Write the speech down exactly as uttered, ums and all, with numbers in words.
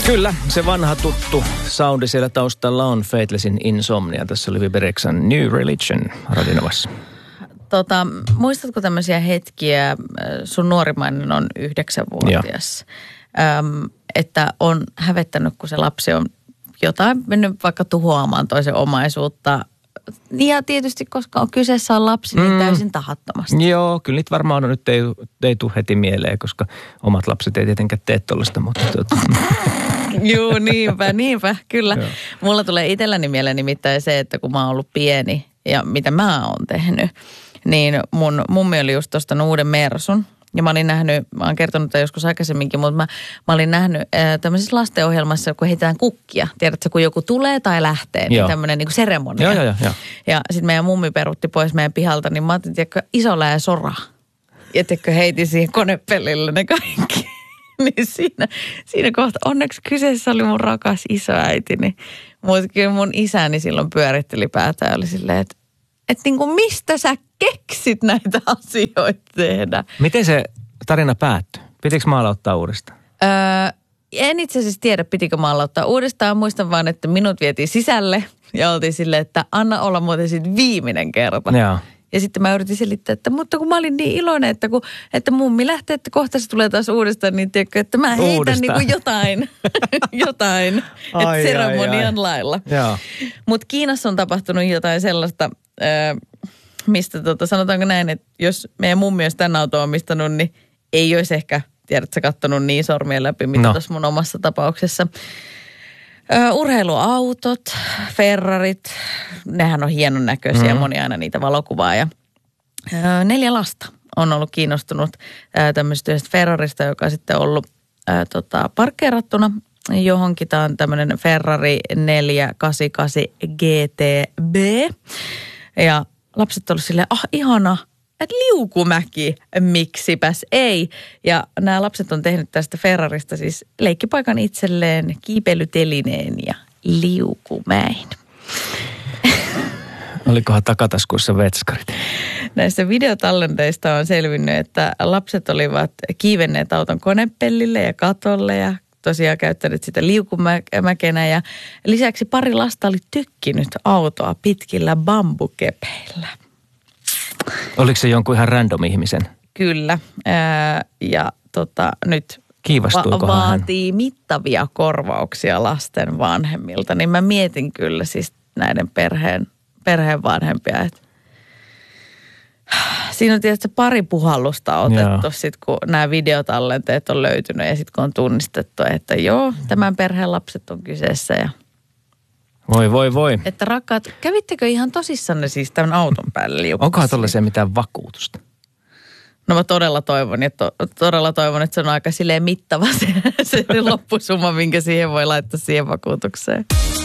Kyllä, se vanha tuttu soundi siellä taustalla on Faithlessin Insomnia. Tässä oli Viberexan New Religion Radinovassa. Tota, muistatko tämmöisiä hetkiä, sun nuorimainen on yhdeksänvuotias, äm, että on hävettänyt, kun se lapsi on jotain mennyt vaikka tuhoamaan toisen omaisuutta. Ja tietysti, koska on kyseessä on lapsi, niin täysin tahattomasti. Mm, joo, kyllä niitä varmaan on, nyt ei, ei tule heti mieleen, koska omat lapset ei tietenkään tee tollaista, mutta tuota. Joo, niinpä, niinpä, kyllä. Joo. Mulla tulee itselläni mieleen nimittäin se, että kun mä oon ollut pieni ja mitä mä oon tehnyt, niin mun mummi oli just ostanut uuden Mersun. Ja mä olin nähnyt, mä oon kertonut tämän joskus aikaisemminkin, mutta mä, mä olin nähnyt äh, tämmöisessä lastenohjelmassa, kun heitetään kukkia. Tiedätkö, kun joku tulee tai lähtee, niin tämmöinen niin kuin seremonia. Joo, joo, joo. Ja sitten meidän mummi perutti pois meidän pihalta, niin mä ajattelin, että isolla ja sora. Ja tiedätkö, heitin siihen konepellille ne kaikki. Niin siinä, siinä kohta, onneksi kyseessä oli mun rakas isoäitini. Mutta kyllä mun isäni silloin pyöritteli päätä ja oli silleen, että että niin kuin mistä sä keksit näitä asioita tehdä? Miten se tarina päättyi? Pitikö maalauttaa uudestaan? Öö, en itse asiassa tiedä, pitikö maalauttaa uudestaan. Muistan vaan, että minut vietiin sisälle ja oltiin silleen, että anna olla muuten sitten viimeinen kerta. Joo. Ja sitten mä yritin selittää, että mutta kun mä olin niin iloinen, että, kun, että mummi lähtee, että kohta se tulee taas uudestaan, niin tiedätkö, että mä heitän uudestaan niin kuin jotain, jotain, että seremonian lailla. Mutta Kiinassa on tapahtunut jotain sellaista, mistä tota, sanotaanko näin, että jos meidän mummi olisi tämän auton omistanut, niin ei olisi ehkä, tiedätkö, kattonut niin sormien läpi, mitä no. tuossa mun omassa tapauksessa. Ö, urheiluautot, Ferrarit, nehän on hienon näköisiä, mm-hmm. moni aina niitä valokuvaa. Ja, ö, neljä lasta on ollut kiinnostunut ö, tämmöisestä yhdestä Ferrarista, joka on sitten ollut ö, tota, parkkeerattuna johonkin. Tämä on tämmöinen Ferrari neljä kahdeksankymmentäkahdeksan G T B. Ja lapset on ollut silleen, ah ihana, että liukumäki, miksipäs ei. Ja nämä lapset on tehnyt tästä Ferrarista siis leikkipaikan itselleen, kiipeilytelineen ja liukumäin. Olikohan takataskuissa vetskarit? Näistä videotallenteista on selvinnyt, että lapset olivat kiivenneet auton konepellille ja katolle ja tosiaan käyttänyt sitä liukumäkenä. Ja lisäksi pari lasta oli tykkinyt autoa pitkillä bambukepeillä. Oliko se jonkun ihan random ihmisen? Kyllä. Ää, ja tota, nyt va- vaatii hän? mittavia korvauksia lasten vanhemmilta. Niin mä mietin kyllä siis näiden perheen, perheen vanhempia, että siinä on tietysti pari puhallusta otettu sit, kun nämä videotallenteet on löytynyt ja sitten kun on tunnistettu, että joo, tämän perheen lapset on kyseessä ja voi, voi, voi. Että rakkaat, kävittekö ihan tosissanne siis tämän auton päälle liukumassa? Onkohan tuollaisia mitään vakuutusta? No mä todella toivon, että, todella toivon, että se on aika silleen mittava se, se loppusumma, minkä siihen voi laittaa siihen vakuutukseen.